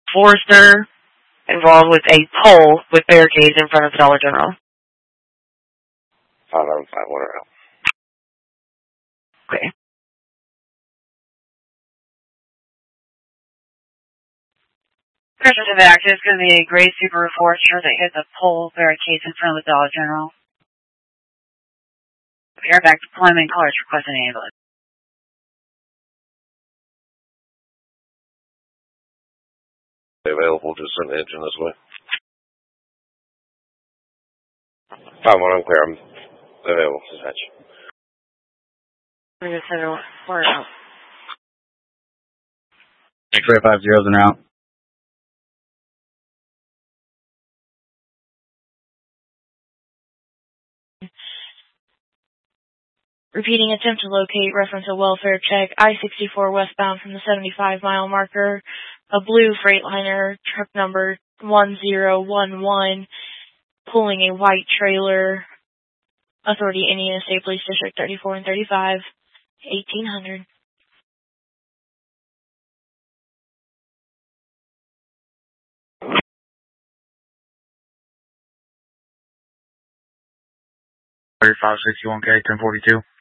Forester involved with a pole with barricades in front of the Dollar General. 595, whatever. Okay. Person of active is going to be a gray Subaru Forester that hit the pole barricades in front of the Dollar General. Airbag deployment, callers request an ambulance. Available, just send the engine this way. 5-1, I'm clear. I'm available. Dispatch. We're going to send it over out. X-ray 50's en route. Repeating, attempt to locate, reference a welfare check, I-64 westbound from the 75-mile marker, a blue Freightliner, truck number 1011, pulling a white trailer, authority Indiana State Police District 34 and 35, 1800. $3561K, 1042.